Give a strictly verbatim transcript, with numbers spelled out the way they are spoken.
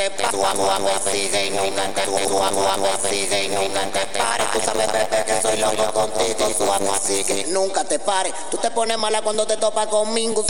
Suave, sigue y nunca te suave, sigue y nunca te pares. Tú sabes, bebé, que soy loco contigo. Suave, sigue y nunca te pares. Tú te pones mala cuando te topas conmigo.